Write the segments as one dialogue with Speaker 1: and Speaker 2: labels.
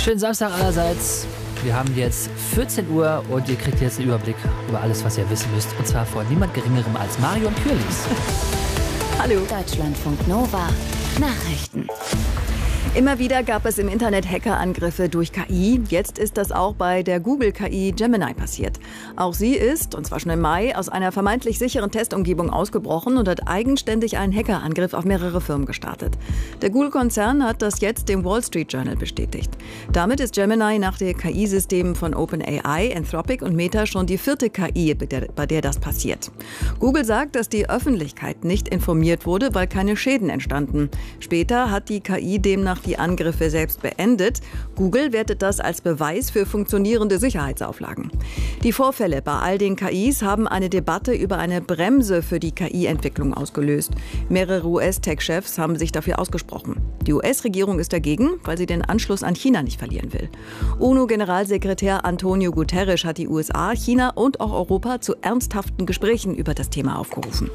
Speaker 1: Schönen Samstag allerseits. Wir haben jetzt 14 Uhr und ihr kriegt jetzt einen Überblick über alles, was ihr wissen müsst. Und zwar von niemand Geringerem als Marion Kürlis.
Speaker 2: Hallo. Deutschlandfunk Nova. Nachrichten. Immer wieder gab es im Internet Hackerangriffe durch KI. Jetzt ist das auch bei der Google-KI Gemini passiert. Auch sie ist, und zwar schon im Mai, aus einer vermeintlich sicheren Testumgebung ausgebrochen und hat eigenständig einen Hackerangriff auf mehrere Firmen gestartet. Der Google-Konzern hat das jetzt dem Wall Street Journal bestätigt. Damit ist Gemini nach den KI-Systemen von OpenAI, Anthropic und Meta schon die 4. KI, bei der das passiert. Google sagt, dass die Öffentlichkeit nicht informiert wurde, weil keine Schäden entstanden. Später hat die KI demnach die Angriffe selbst beendet. Google wertet das als Beweis für funktionierende Sicherheitsauflagen. Die Vorfälle bei all den KIs haben eine Debatte über eine Bremse für die KI-Entwicklung ausgelöst. Mehrere US-Tech-Chefs haben sich dafür ausgesprochen. Die US-Regierung ist dagegen, weil sie den Anschluss an China nicht verlieren will. UNO-Generalsekretär Antonio Guterres hat die USA, China und auch Europa zu ernsthaften Gesprächen über das Thema aufgerufen.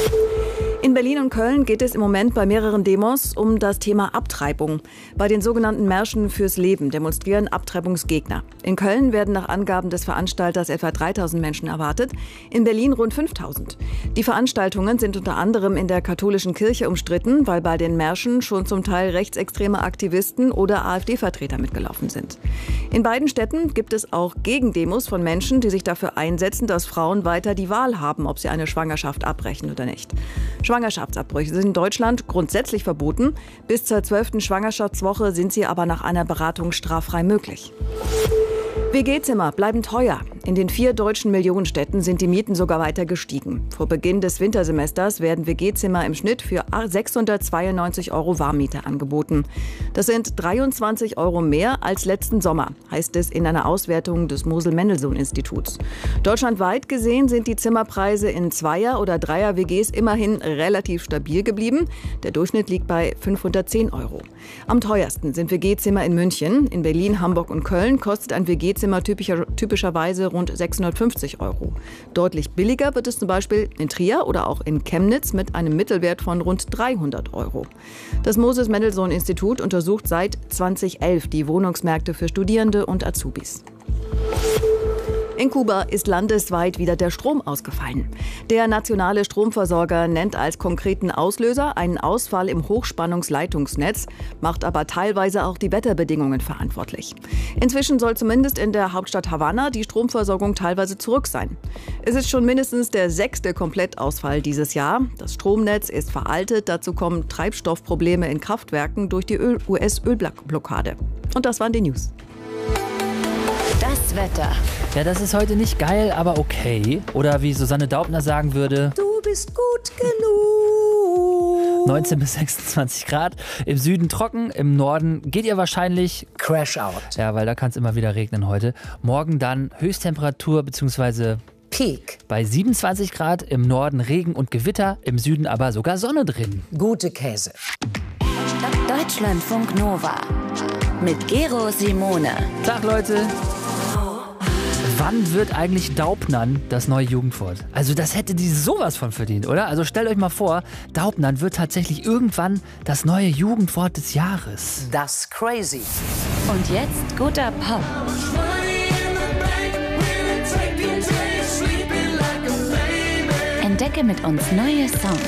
Speaker 2: In Berlin und Köln geht es im Moment bei mehreren Demos um das Thema Abtreibung. Bei den sogenannten Märschen fürs Leben demonstrieren Abtreibungsgegner. In Köln werden nach Angaben des Veranstalters etwa 3.000 Menschen erwartet, in Berlin rund 5.000. Die Veranstaltungen sind unter anderem in der katholischen Kirche umstritten, weil bei den Märschen schon zum Teil rechtsextreme Aktivisten oder AfD-Vertreter mitgelaufen sind. In beiden Städten gibt es auch Gegendemos von Menschen, die sich dafür einsetzen, dass Frauen weiter die Wahl haben, ob sie eine Schwangerschaft abbrechen oder nicht. Schwangerschaftsabbrüche sind in Deutschland grundsätzlich verboten. Bis zur 12. Schwangerschaftswoche sind sie aber nach einer Beratung straffrei möglich. WG-Zimmer bleiben teuer. In den 4 deutschen Millionenstädten sind die Mieten sogar weiter gestiegen. Vor Beginn des Wintersemesters werden WG-Zimmer im Schnitt für 692 € Warmmiete angeboten. Das sind 23 € mehr als letzten Sommer, heißt es in einer Auswertung des Mosel-Mendelssohn-Instituts. Deutschlandweit gesehen sind die Zimmerpreise in Zweier- oder Dreier-WGs immerhin relativ stabil geblieben. Der Durchschnitt liegt bei 510 €. Am teuersten sind WG-Zimmer in München. In Berlin, Hamburg und Köln kostet ein WG-Zimmer typischerweise rund 650 €. Deutlich billiger wird es zum Beispiel in Trier oder auch in Chemnitz mit einem Mittelwert von rund 300 €. Das Moses-Mendelssohn-Institut untersucht seit 2011 die Wohnungsmärkte für Studierende und Azubis. In Kuba ist landesweit wieder der Strom ausgefallen. Der nationale Stromversorger nennt als konkreten Auslöser einen Ausfall im Hochspannungsleitungsnetz, macht aber teilweise auch die Wetterbedingungen verantwortlich. Inzwischen soll zumindest in der Hauptstadt Havanna die Stromversorgung teilweise zurück sein. Es ist schon mindestens der 6. Komplettausfall dieses Jahr. Das Stromnetz ist veraltet, dazu kommen Treibstoffprobleme in Kraftwerken durch die US-Ölblockade. Und das waren die News.
Speaker 3: Das Wetter.
Speaker 1: Ja, das ist heute nicht geil, aber okay. Oder wie Susanne Daubner sagen würde:
Speaker 3: Du bist gut genug.
Speaker 1: 19 bis 26 Grad. Im Süden trocken, im Norden geht ihr wahrscheinlich
Speaker 3: Crash out.
Speaker 1: Ja, weil da kann es immer wieder regnen heute. Morgen dann Höchsttemperatur bzw.
Speaker 3: Peak.
Speaker 1: Bei 27 Grad, im Norden Regen und Gewitter, im Süden aber sogar Sonne drin.
Speaker 3: Gute Käse. Deutschlandfunk Nova. Mit Gero Simone.
Speaker 1: Tag, Leute. Wann wird eigentlich Daubnern das neue Jugendwort? Also das hätte die sowas von verdient, oder? Also stellt euch mal vor, Daubnern wird tatsächlich irgendwann das neue Jugendwort des Jahres.
Speaker 3: Das crazy. Und jetzt guter Pop. Entdecke mit uns neue Songs.